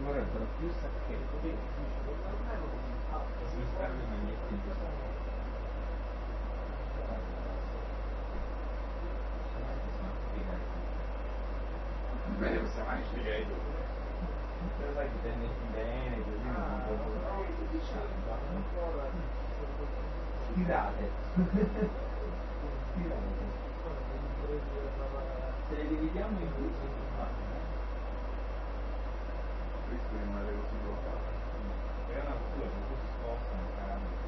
vorrebbero più sacchetti e smistarli in maglietti di solito. Beh, possiamo anche spiegare tutto. Però sai che tenerti bene, così non stirate. Se le dividiamo in due si può fare, questo rimane così lo fa. È una cosa che si spostano,